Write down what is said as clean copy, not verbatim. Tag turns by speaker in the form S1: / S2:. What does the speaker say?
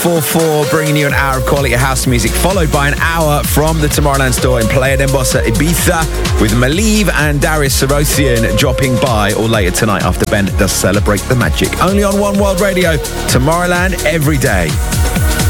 S1: 4 bringing you an hour of quality house music, followed by an hour from the Tomorrowland store in Playa de Embosa, Ibiza, with Malieve and Darius Sarosian dropping by, or later tonight after Ben does Celebrate the Magic. Only on One World Radio, Tomorrowland every day.